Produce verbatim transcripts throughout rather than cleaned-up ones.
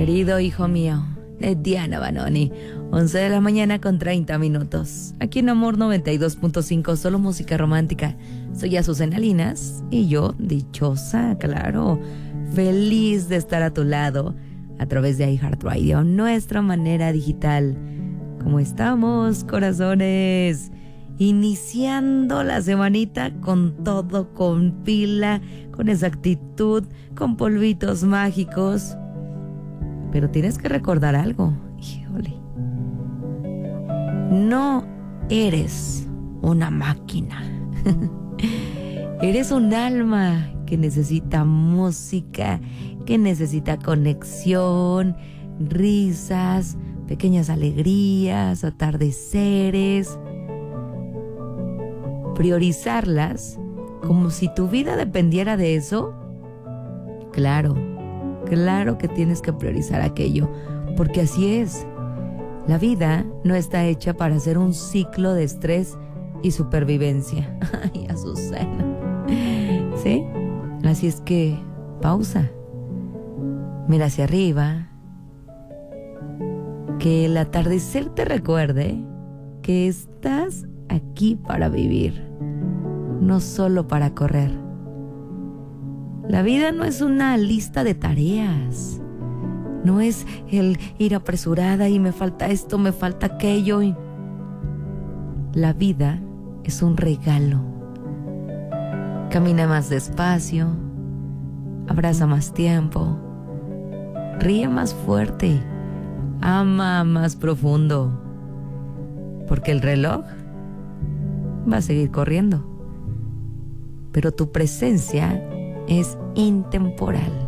Querido hijo mío, de Diana Banoni, once de la mañana con treinta minutos. Aquí en Amor noventa y dos punto cinco, solo música romántica. Soy Azucena Linas y yo, dichosa, claro, feliz de estar a tu lado a través de iHeartRadio, nuestra manera digital. ¿Cómo estamos, corazones? Iniciando la semanita con todo, con pila, con esa actitud, con polvitos mágicos. Pero tienes que recordar algo, híjole. No eres una máquina. Eres un alma que necesita música, que necesita conexión, risas, pequeñas alegrías, atardeceres. Priorizarlas como si tu vida dependiera de eso. Claro, claro que tienes que priorizar aquello, porque así es. La vida no está hecha para hacer un ciclo de estrés y supervivencia. Ay, Azucena. ¿Sí? Así es que, pausa. Mira hacia arriba. Que el atardecer te recuerde que estás aquí para vivir, no solo para correr. La vida no es una lista de tareas. No es el ir apresurada y me falta esto, me falta aquello. La vida es un regalo. Camina más despacio, abraza más tiempo, ríe más fuerte, ama más profundo, porque el reloj va a seguir corriendo, pero tu presencia es intemporal.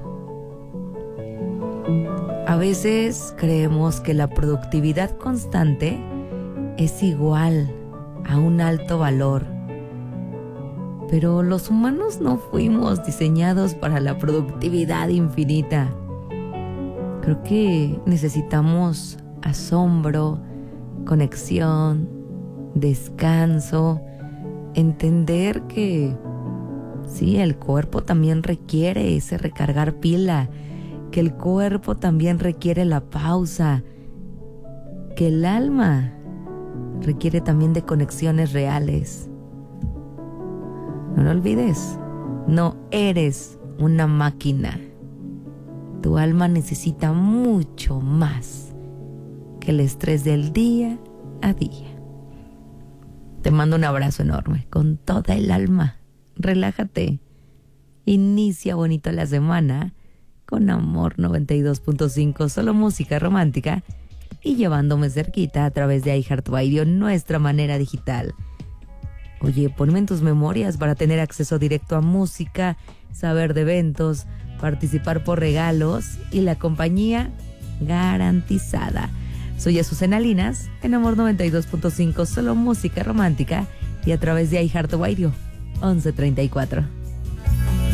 A veces creemos que la productividad constante es igual a un alto valor, pero los humanos no fuimos diseñados para la productividad infinita. Creo que necesitamos asombro, conexión, descanso, entender que sí, el cuerpo también requiere ese recargar pila, que el cuerpo también requiere la pausa, que el alma requiere también de conexiones reales. No lo olvides, no eres una máquina. Tu alma necesita mucho más que el estrés del día a día. Te mando un abrazo enorme, con toda el alma. Relájate. Inicia bonito la semana con Amor noventa y dos punto cinco, solo música romántica, y llevándome cerquita a través de iHeartRadio, nuestra manera digital. Oye, ponme en tus memorias para tener acceso directo a música, saber de eventos, participar por regalos y la compañía garantizada. Soy Azucena Linas en Amor noventa y dos punto cinco, solo música romántica, y a través de iHeartRadio once treinta y cuatro.